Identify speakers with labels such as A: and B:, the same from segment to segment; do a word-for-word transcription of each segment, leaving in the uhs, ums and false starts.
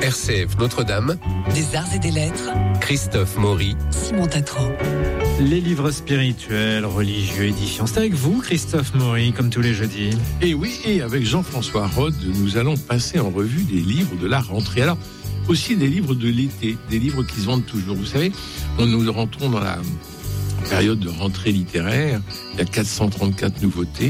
A: R C F Notre-Dame,
B: des arts et des lettres,
A: Christophe Maury,
B: Simon Tatro.
C: Les livres spirituels, religieux, édifiants. C'est avec vous, Christophe Maury, comme tous les jeudis.
D: Et oui, et avec Jean-François Rode, nous allons passer en revue des livres de la rentrée. Alors, aussi des livres de l'été, des livres qui se vendent toujours. Vous savez, on nous rentrons dans la période de rentrée littéraire. Il y a quatre cent trente-quatre nouveautés.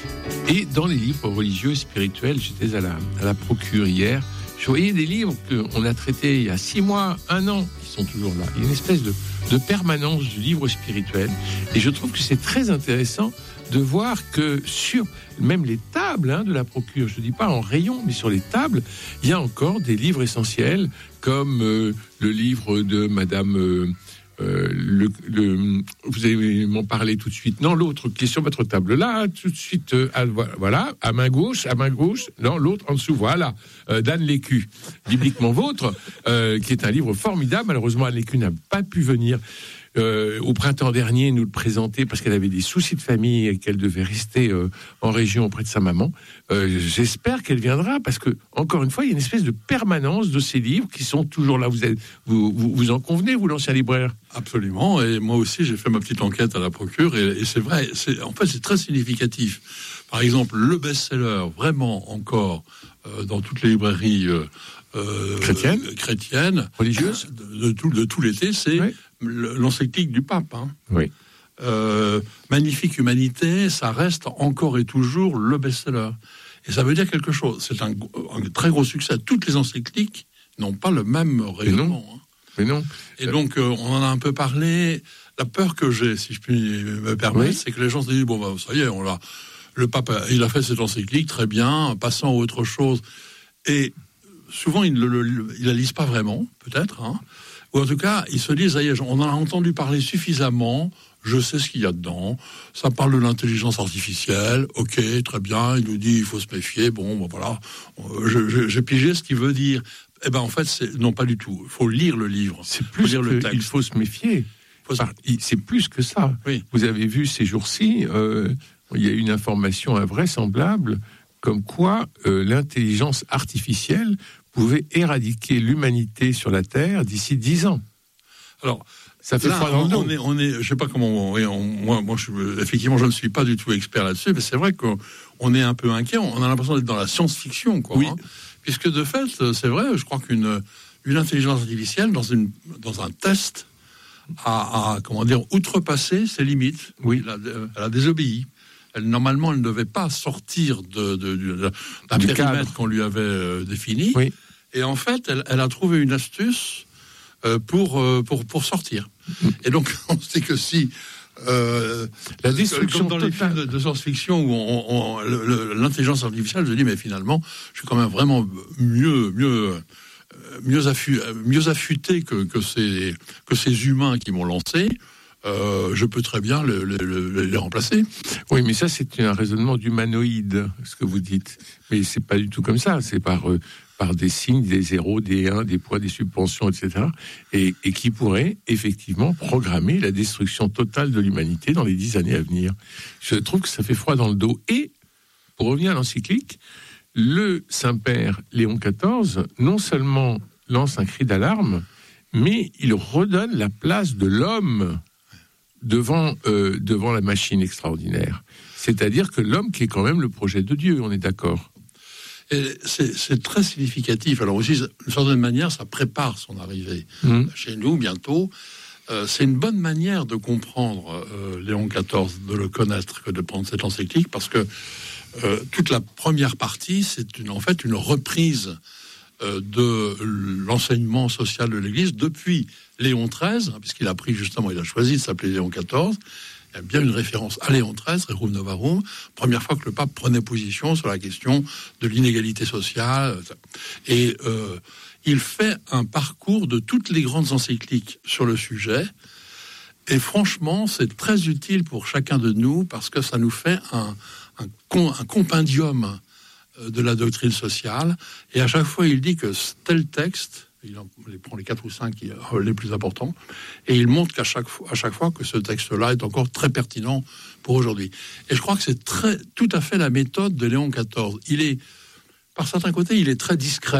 D: Et dans les livres religieux et spirituels, j'étais à la, à la procure hier. Je voyais des livres qu'on a traités il y a six mois, un an, qui sont toujours là. Il y a une espèce de, de permanence du livre spirituel. Et je trouve que c'est très intéressant de voir que sur même les tables hein, de la procure, je ne dis pas en rayon, mais sur les tables, il y a encore des livres essentiels, comme euh, le livre de Madame... Euh, Euh, le, le, vous allez m'en parler tout de suite. Non, l'autre qui est sur votre table là, tout de suite. Euh, à, voilà, à main gauche, à main gauche. Non, l'autre en dessous. Voilà, euh, d'Anne Lécu, bibliquement vôtre, euh, qui est un livre formidable. Malheureusement, Anne Lécu n'a pas pu venir euh, au printemps dernier nous le présenter parce qu'elle avait des soucis de famille et qu'elle devait rester euh, en région auprès de sa maman. Euh, j'espère qu'elle viendra parce que encore une fois, il y a une espèce de permanence de ces livres qui sont toujours là. Vous êtes, vous, vous, vous en convenez, vous, l'ancien libraire?
E: Absolument, et moi aussi j'ai fait ma petite enquête à la procure, et, et c'est vrai, c'est, en fait c'est très significatif. Par exemple, le best-seller, vraiment encore, euh, dans toutes les librairies euh, euh,
D: chrétiennes,
E: euh, chrétiennes
D: religieuses,
E: de, de, tout, de tout l'été, c'est oui. l'encyclique du pape. Hein.
D: Oui.
E: Euh, Magnifique humanité, ça reste encore et toujours le best-seller. Et ça veut dire quelque chose, c'est un, un très gros succès. Toutes les encycliques n'ont pas le même rayonnement. Hein.
D: Mais non.
E: Et donc, euh, on en a un peu parlé. La peur que j'ai, si je puis me permettre, oui. c'est que les gens se disent, bon, bah, ça y est, on l'a, le pape, il a fait cette encyclique, très bien, passant à autre chose. Et souvent, ils ne la lisent pas vraiment, peut-être. Hein. Ou en tout cas, ils se disent, ça y est, on en a entendu parler suffisamment, je sais ce qu'il y a dedans. Ça parle de l'intelligence artificielle, ok, très bien, il nous dit, il faut se méfier, bon, bah, voilà, je, je, j'ai pigé ce qu'il veut dire. Eh ben en fait, c'est, non pas du tout. Il faut lire le livre.
D: C'est plus lire le texte. Il faut se méfier. Faut se... Enfin, c'est plus que ça.
E: Oui.
D: Vous avez vu ces jours-ci, euh, il y a une information invraisemblable comme quoi euh, l'intelligence artificielle pouvait éradiquer l'humanité sur la Terre d'ici dix ans.
E: Alors,
D: ça fait
E: là,
D: froid dans le dos.
E: On est, on est, je sais pas comment. On, on, moi, moi, je, effectivement, je ne suis pas du tout expert là-dessus, mais c'est vrai qu'on est un peu inquiet. On a l'impression d'être dans la science-fiction, quoi.
D: Oui.
E: Hein. Puisque de fait, c'est vrai, je crois qu'une une intelligence artificielle dans une dans un test a, a comment dire outrepassé ses limites.
D: Oui,
E: elle a, elle a désobéi. Elle, normalement, elle ne devait pas sortir de, de, de d'un
D: du
E: périmètre
D: cadre
E: qu'on lui avait euh, défini.
D: Oui.
E: Et en fait, elle, elle a trouvé une astuce euh, pour euh, pour pour sortir. Mmh. Et donc, on sait que si Euh,
D: la destruction
E: comme dans les films de, de science-fiction où on, on, le, le, l'intelligence artificielle se dit mais finalement je suis quand même vraiment mieux mieux mieux, affu, mieux affûté que, que ces que ces humains qui m'ont lancé. Euh, je peux très bien le, le, le, les remplacer.
D: Oui, mais ça c'est un raisonnement d'humanoïde, ce que vous dites. Mais c'est pas du tout comme ça. C'est par euh, par des signes, des zéros, des uns, des poids, des subventions, et cetera. Et, et qui pourrait effectivement programmer la destruction totale de l'humanité dans les dix années à venir. Je trouve que ça fait froid dans le dos. Et, pour revenir à l'encyclique, le Saint-Père Léon quatorze, non seulement lance un cri d'alarme, mais il redonne la place de l'homme devant, euh, devant la machine extraordinaire. C'est-à-dire que l'homme qui est quand même le projet de Dieu, on est d'accord.
E: Et c'est, c'est très significatif. Alors aussi, d'une certaine manière, ça prépare son arrivée mmh. chez nous bientôt. Euh, c'est une bonne manière de comprendre euh, Léon quatorze, de le connaître, que de prendre cette encyclique, parce que euh, toute la première partie, c'est une, en fait une reprise euh, de l'enseignement social de l'Église depuis Léon treize, hein, puisqu'il a pris justement, il a choisi de s'appeler Léon quatorze. Il y a bien une référence à Léon treize, Rerum Novarum, première fois que le pape prenait position sur la question de l'inégalité sociale. Et euh, il fait un parcours de toutes les grandes encycliques sur le sujet. Et franchement, c'est très utile pour chacun de nous parce que ça nous fait un, un, un compendium de la doctrine sociale. Et à chaque fois, il dit que tel texte, il en il prend les quatre ou cinq les plus importants, et il montre qu'à chaque fois, à chaque fois que ce texte-là est encore très pertinent pour aujourd'hui. Et je crois que c'est très, tout à fait la méthode de Léon quatorze. Il est, par certains côtés, il est très discret.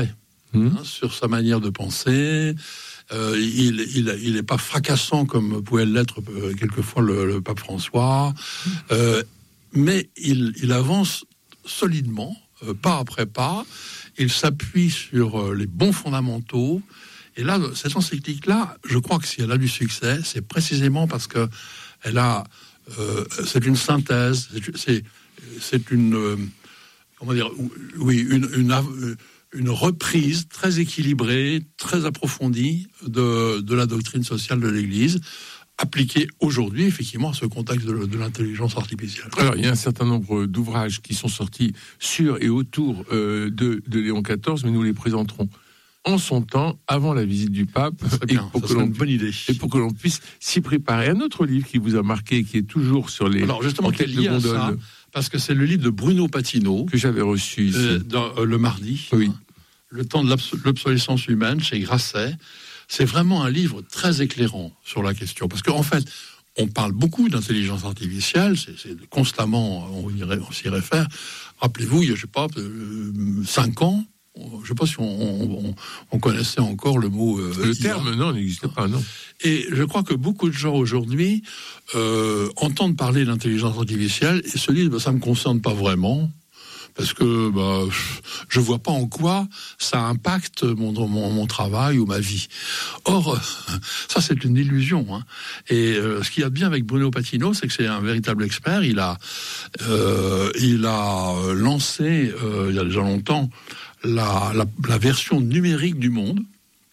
E: mmh. hein, sur sa manière de penser. Euh, il, il, il est pas fracassant comme pouvait l'être euh, quelquefois le, le pape François, euh, mais il, il avance solidement, euh, pas après pas. Il s'appuie sur euh, les bons fondamentaux. Et là, cette encyclique-là, je crois que si elle a du succès, c'est précisément parce que elle a, euh, c'est une synthèse, c'est, c'est une, euh, comment dire, oui, une, une, une reprise très équilibrée, très approfondie de, de la doctrine sociale de l'Église, appliquée aujourd'hui, effectivement, à ce contexte de, de l'intelligence artificielle.
D: Alors, il y a un certain nombre d'ouvrages qui sont sortis sur et autour euh, de, de Léon quatorze, mais nous les présenterons en son temps, avant la visite du pape,
E: et pour, que l'on, une bonne idée.
D: et pour que l'on puisse s'y préparer. Un autre livre qui vous a marqué, qui est toujours sur les...
E: Alors justement, qui est lié à ça, parce que c'est le livre de Bruno Patino,
D: que j'avais reçu ici.
E: Euh, dans, euh, le mardi,
D: oui.
E: Le temps de l'obsolescence humaine, chez Grasset. C'est vraiment un livre très éclairant sur la question, parce qu'en fait, on parle beaucoup d'intelligence artificielle, c'est, c'est constamment, on, y, on s'y réfère. Rappelez-vous, il y a, je sais pas, euh, cinq ans, je ne sais pas si on, on, on connaissait encore le mot... Euh,
D: le terme, non, n'existait pas, non.
E: Et je crois que beaucoup de gens aujourd'hui euh, entendent parler d'intelligence artificielle et se disent bah, « ça ne me concerne pas vraiment ». Parce que bah, je ne vois pas en quoi ça impacte mon, mon, mon travail ou ma vie. Or, ça c'est une illusion. Hein. Et euh, ce qu'il y a de bien avec Bruno Patino, c'est que c'est un véritable expert. Il a, euh, il a lancé, euh, il y a déjà longtemps, la, la, la version numérique du Monde.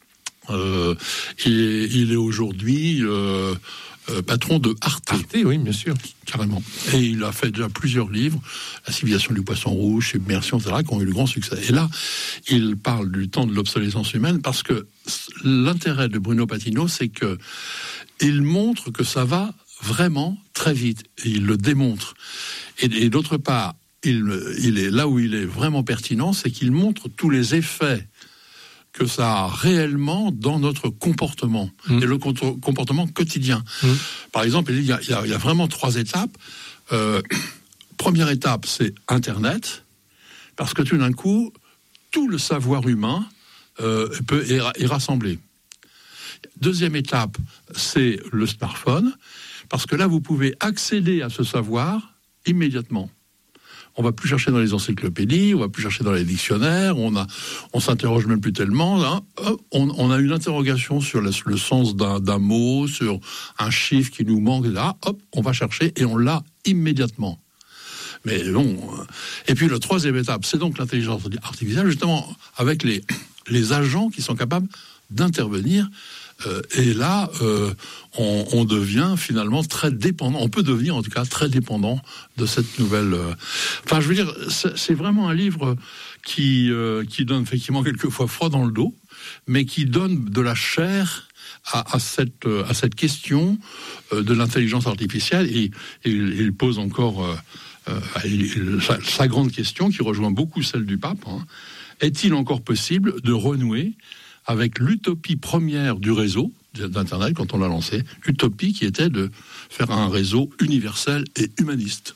E: Euh, il, est, il est aujourd'hui... Euh, Euh, patron de Arte.
D: Arte, oui, bien sûr.
E: Carrément. Et il a fait déjà plusieurs livres, La civilisation du poisson rouge, Submersion, et cetera, qui ont eu le grand succès. Et là, il parle du temps de l'obsolescence humaine parce que l'intérêt de Bruno Patino, c'est que il montre que ça va vraiment très vite. Et il le démontre. Et, et d'autre part, il, il est là où il est vraiment pertinent, c'est qu'il montre tous les effets que ça a réellement dans notre comportement, mmh. et le comportement quotidien. Mmh. Par exemple, il y a, il y a, il y a vraiment trois étapes. Euh, première étape, c'est Internet, parce que tout d'un coup, tout le savoir humain euh, peut est, est rassemblé. Deuxième étape, c'est le smartphone, parce que là, vous pouvez accéder à ce savoir immédiatement. On va plus chercher dans les encyclopédies, on va plus chercher dans les dictionnaires, on a, on s'interroge même plus tellement. Hein. On, on a une interrogation sur le, le sens d'un, d'un mot, sur un chiffre qui nous manque, et là, hop, on va chercher et on l'a immédiatement. Mais bon. Et puis le troisième étape, c'est donc l'intelligence artificielle, justement avec les, les agents qui sont capables d'intervenir. Euh, et là, euh, on, on devient finalement très dépendant. On peut devenir, en tout cas, très dépendant de cette nouvelle. Euh... Enfin, je veux dire, c'est, c'est vraiment un livre qui euh, qui donne effectivement quelquefois froid dans le dos, mais qui donne de la chair à, à cette à cette question euh, de l'intelligence artificielle. Et, et il pose encore euh, euh, il, sa, sa grande question, qui rejoint beaucoup celle du pape. Hein. Est-il encore possible de renouer avec l'utopie première du réseau d'Internet quand on l'a lancé, l'utopie qui était de faire un réseau universel et humaniste.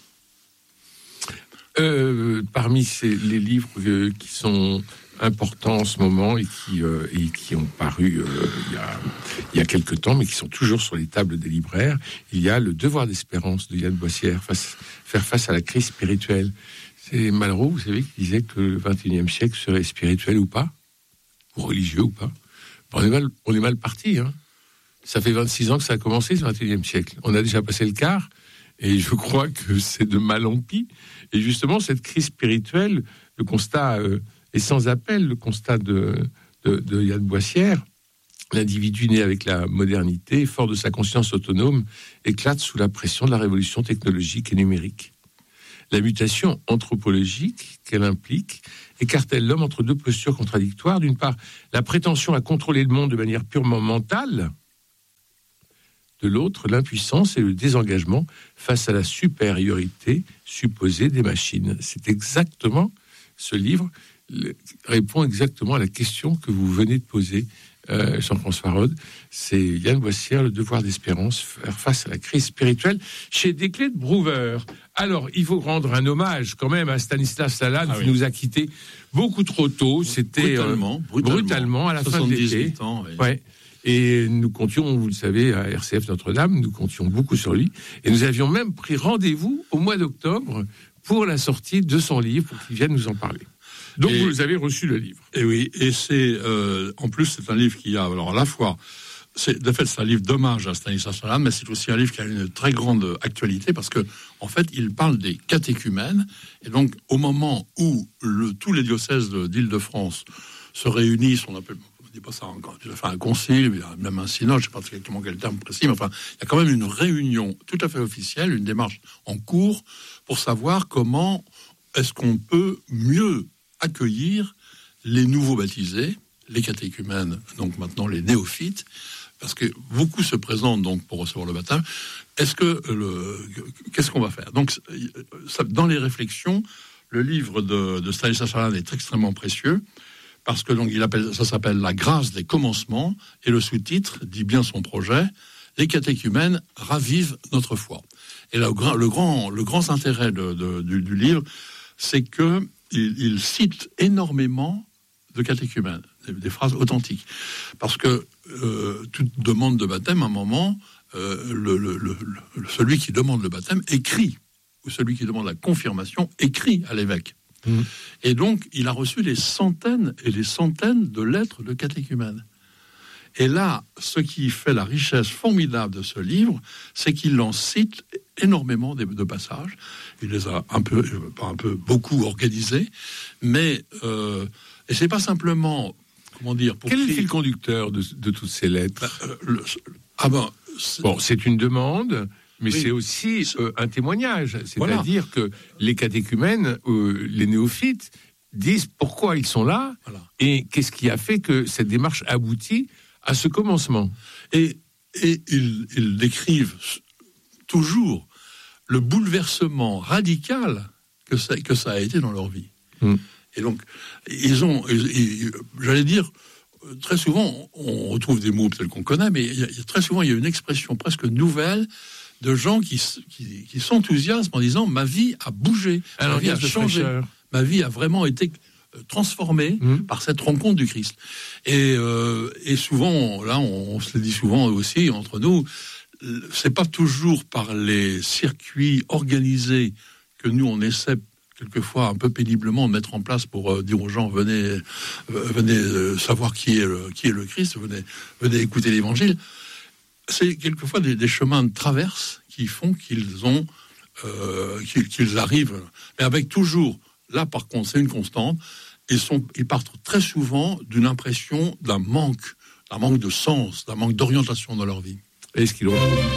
D: Euh, parmi ces, les livres euh, qui sont importants en ce moment et qui, euh, et qui ont paru euh, il, y a, il y a quelque temps, mais qui sont toujours sur les tables des libraires, il y a Le devoir d'espérance de Yann Boissière, face, faire face à la crise spirituelle. C'est Malraux, vous savez, qui disait que le vingt et unième siècle serait spirituel ou pas, ou religieux ou pas. On est mal, on est mal parti. Hein. Ça fait vingt-six ans que ça a commencé, ce vingt et unième siècle. On a déjà passé le quart, et je crois que c'est de mal en pis. Et justement, cette crise spirituelle, le constat euh, est sans appel, le constat de, de, de Yann Boissière. L'individu né avec la modernité, fort de sa conscience autonome, éclate sous la pression de la révolution technologique et numérique. La mutation anthropologique qu'elle implique écarte-t-elle l'homme entre deux postures contradictoires ? D'une part, la prétention à contrôler le monde de manière purement mentale. De l'autre, l'impuissance et le désengagement face à la supériorité supposée des machines. C'est exactement, ce livre répond exactement à la question que vous venez de poser, euh, Jean-François Rode. C'est Yann Boissière, Le devoir d'espérance, faire face à la crise spirituelle, chez Desclés de Brouwer. Alors, il faut rendre un hommage quand même à Stanislas Lalanne, ah qui oui. nous a quittés beaucoup trop tôt. C'était
E: brutalement,
D: euh,
E: brutalement,
D: brutalement à la fin de l'été.
E: Ans, oui.
D: Ouais. Et nous comptions, vous le savez, à R C F Notre-Dame, nous comptions beaucoup sur lui. Et nous avions même pris rendez-vous au mois d'octobre pour la sortie de son livre, pour qu'il vienne nous en parler. Donc et, vous avez reçu le livre.
E: Et oui, et c'est euh, en plus c'est un livre qui a alors à la fois, c'est de fait c'est un livre d'hommage à Stanislas Lerner, mais c'est aussi un livre qui a une très grande actualité parce que en fait il parle des catéchumènes et donc au moment où le, tous les diocèses de, d'Île-de-France se réunissent, on appelle on dit pas ça encore, il a fait un concile, il a même un synode, je ne sais pas exactement quel terme précis, mais enfin il y a quand même une réunion tout à fait officielle, une démarche en cours pour savoir comment est-ce qu'on peut mieux accueillir les nouveaux baptisés, les catéchumènes, donc maintenant les néophytes, parce que beaucoup se présentent donc pour recevoir le baptême. Est-ce que le, qu'est-ce qu'on va faire? Donc, ça, dans les réflexions, le livre de, de Stanislas Lerner est extrêmement précieux parce que donc il appelle, ça s'appelle La grâce des commencements et le sous-titre dit bien son projet. Les catéchumènes ravivent notre foi. Et là, le, le grand, le grand intérêt de, de, du, du livre, c'est que Il, il cite énormément de catéchumènes, des, des phrases authentiques. Parce que euh, toute demande de baptême, à un moment, euh, le, le, le, le, celui qui demande le baptême écrit, ou celui qui demande la confirmation écrit à l'évêque. Mmh. Et donc, il a reçu des centaines et des centaines de lettres de catéchumènes. Et là, ce qui fait la richesse formidable de ce livre, c'est qu'il en cite énormément de, de passages. Il les a un peu, pas un peu, beaucoup organisés, mais euh, et c'est pas simplement, comment dire. Pour
D: Quel est
E: qui...
D: le fil conducteur de, de toutes ces lettres?
E: euh, le, Ah ben,
D: c'est... bon, c'est une demande, mais oui. c'est aussi euh, un témoignage. C'est-à-dire voilà. que les catéchumènes, euh, les néophytes, disent pourquoi ils sont là voilà. et qu'est-ce qui a fait que cette démarche aboutit à ce commencement.
E: Et, et ils, ils décrivent toujours le bouleversement radical que ça, que ça a été dans leur vie. Mmh. Et donc, ils ont, ils, ils, j'allais dire, très souvent, on retrouve des mots tels qu'on connaît, mais il y a, très souvent, il y a une expression presque nouvelle de gens qui, qui, qui s'enthousiasment en disant « ma vie a bougé, ma vie a changé, ma vie a vraiment été... » transformé mmh. par cette rencontre du Christ. Et, euh, et souvent, là, on, on se le dit souvent aussi entre nous, c'est pas toujours par les circuits organisés que nous, on essaie quelquefois un peu péniblement de mettre en place pour euh, dire aux gens, venez, euh, venez euh, savoir qui est, le, qui est le Christ, venez, venez écouter l'Évangile. C'est quelquefois des, des chemins de traverse qui font qu'ils ont, euh, qu'ils, qu'ils arrivent, mais avec toujours... Là, par contre, c'est une constante. Ils, sont, ils partent très souvent d'une impression d'un manque, d'un manque de sens, d'un manque d'orientation dans leur vie.
D: Est-ce qu'ils le retrouvent ?